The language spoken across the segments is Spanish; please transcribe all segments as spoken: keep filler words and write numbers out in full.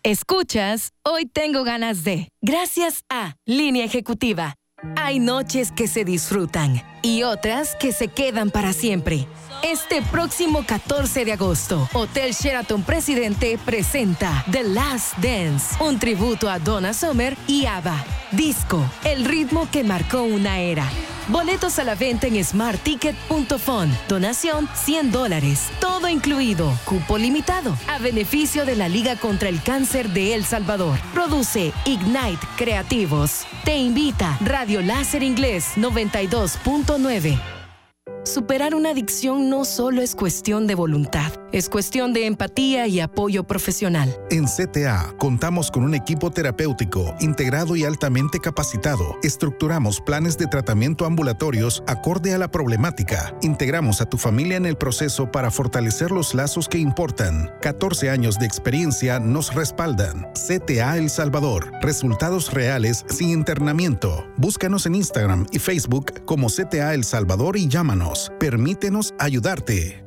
Escuchas Hoy Tengo Ganas de, gracias a Línea Ejecutiva. Hay noches que se disfrutan y otras que se quedan para siempre. Este próximo catorce de agosto, Hotel Sheraton Presidente presenta The Last Dance, un tributo a Donna Summer y ABBA. Disco, el ritmo que marcó una era. Boletos a la venta en smart ticket punto fun. Donación cien dólares. Todo incluido. Cupo limitado. A beneficio de la Liga contra el Cáncer de El Salvador. Produce Ignite Creativos. Te invita Radio Láser Inglés noventa y dos punto nueve. Superar una adicción no solo es cuestión de voluntad, es cuestión de empatía y apoyo profesional. En C T A contamos con un equipo terapéutico integrado y altamente capacitado. Estructuramos planes de tratamiento ambulatorios acorde a la problemática. Integramos a tu familia en el proceso para fortalecer los lazos que importan. catorce años de experiencia nos respaldan. C T A El Salvador. Resultados reales sin internamiento. Búscanos en Instagram y Facebook como C T A El Salvador y llámanos. Permítenos ayudarte.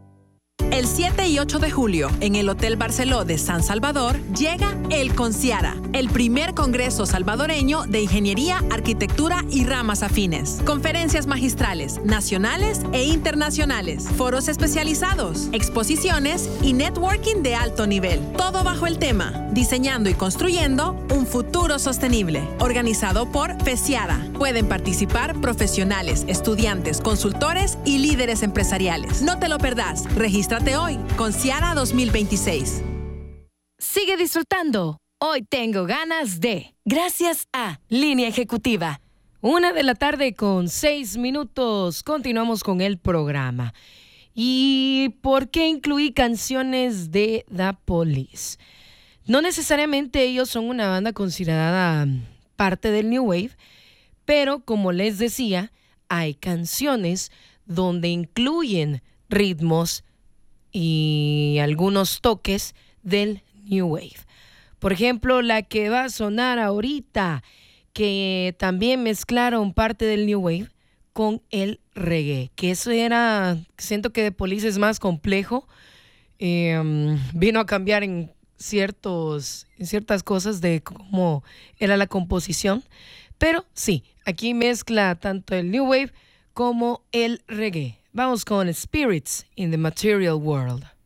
El siete y ocho de julio, en el Hotel Barceló de San Salvador, llega el Conciara, el primer congreso salvadoreño de ingeniería, arquitectura y ramas afines. Conferencias magistrales, nacionales e internacionales, foros especializados, exposiciones y networking de alto nivel. Todo bajo el tema, diseñando y construyendo un futuro sostenible. Organizado por FESIARA. Pueden participar profesionales, estudiantes, consultores y líderes empresariales. No te lo perdás. Regístrate hoy, Conciara dos mil veintiséis. Sigue disfrutando. Hoy tengo ganas de, gracias a Línea Ejecutiva. Una de la tarde con seis minutos. Continuamos con el programa. ¿Y por qué incluí canciones de The Police? No necesariamente ellos son una banda considerada parte del New Wave, pero como les decía, hay canciones donde incluyen ritmos y algunos toques del New Wave. Por ejemplo, la que va a sonar ahorita, que también mezclaron parte del New Wave con el reggae, que eso era, siento que The Police es más complejo, eh, vino a cambiar en, ciertos, en ciertas cosas de cómo era la composición, pero sí, aquí mezcla tanto el New Wave como el reggae. Vamos con Spirits in the Material World.